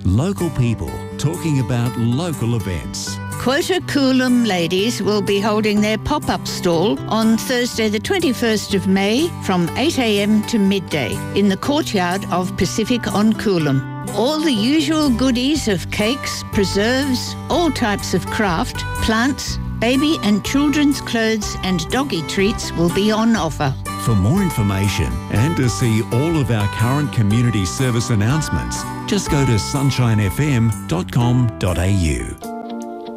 Local people talking about local events. Quota Coolum ladies will be holding their pop-up stall on Thursday the 21st of May from 8 a.m. to midday in the courtyard of Pacific on Coolum. All the usual goodies of cakes, preserves, all types of craft, plants, baby and children's clothes and doggy treats will be on offer. For more information and to see all of our current community service announcements, just go to sunshinefm.com.au.